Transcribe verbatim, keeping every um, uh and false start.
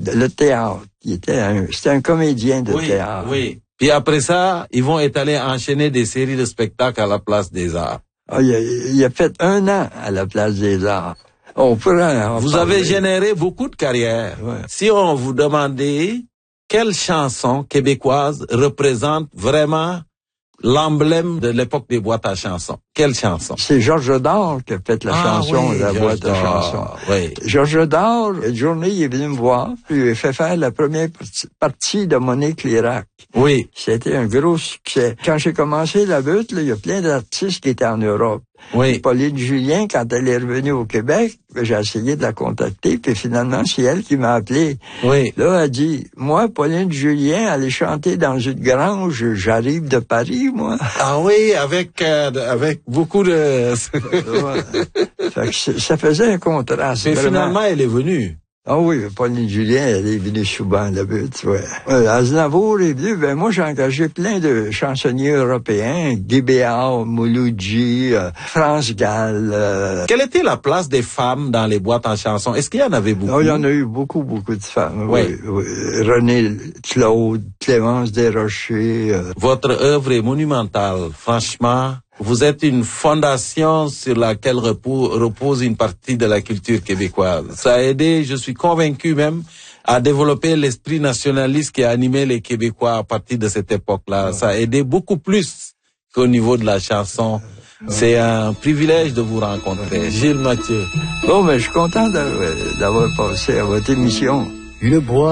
le théâtre. Il était un, c'était un comédien de oui, théâtre. Oui. Puis après ça, ils vont être allés enchaîner des séries de spectacles à la Place des Arts. Ah, il, a, il a fait un an à la Place des Arts. On pourrait en Vous parler. avez généré beaucoup de carrières. Ouais. Si on vous demandait quelle chanson québécoise représente vraiment l'emblème de l'époque des boîtes à chansons, quelle chanson? C'est Georges Dard qui a fait la ah, chanson oui, de la Georges boîte à chansons. Oui. Georges Dard, une journée, il est venu me voir, puis il a fait faire la première partie de Monique Lérac. Oui. C'était un gros succès. Quand j'ai commencé la butte, là, il y a plein d'artistes qui étaient en Europe. Oui. Pauline Julien, quand elle est revenue au Québec, j'ai essayé de la contacter, puis finalement, c'est elle qui m'a appelé. Oui. Là, elle dit, moi, Pauline Julien, aller chanter dans une grange, j'arrive de Paris, moi. Ah oui, avec euh, avec beaucoup de... Ouais. Fait que ça faisait un contraste. Mais vraiment. finalement, elle est venue. Ah oui, Pauline Julien, elle est venue souvent là-bas, tu vois. Euh, Aznavour est venu, ben moi j'ai engagé plein de chansonniers européens, Guy Béard, Mouloudji, euh, France Gall. Euh... Quelle était la place des femmes dans les boîtes en chansons? Est-ce qu'il y en avait beaucoup? Oh, il y en a eu beaucoup, beaucoup de femmes. Oui. Oui, oui. René Claude, Clémence Desrochers. Euh... Votre œuvre est monumentale, franchement. Vous êtes une fondation sur laquelle repose, repose une partie de la culture québécoise. Ça a aidé, je suis convaincu même, à développer l'esprit nationaliste qui a animé les Québécois à partir de cette époque-là. Ça a aidé beaucoup plus qu'au niveau de la chanson. C'est un privilège de vous rencontrer. Gilles Mathieu. Bon, mais je suis content d'avoir passé à votre émission. Une boîte